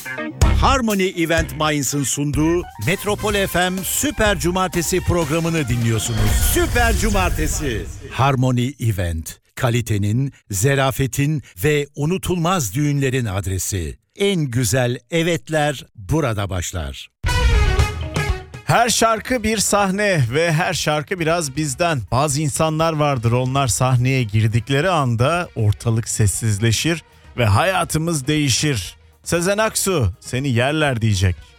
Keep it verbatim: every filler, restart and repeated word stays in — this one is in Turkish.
Harmony Event Minds'ın sunduğu Metropol F M Süper Cumartesi programını dinliyorsunuz. Süper Cumartesi. Harmony Event, kalitenin, zerafetin ve unutulmaz düğünlerin adresi. En güzel evetler burada başlar. Her şarkı bir sahne ve her şarkı biraz bizden. Bazı insanlar vardır, onlar sahneye girdikleri anda ortalık sessizleşir ve hayatımız değişir. Sezen Aksu seni yerler diyecek.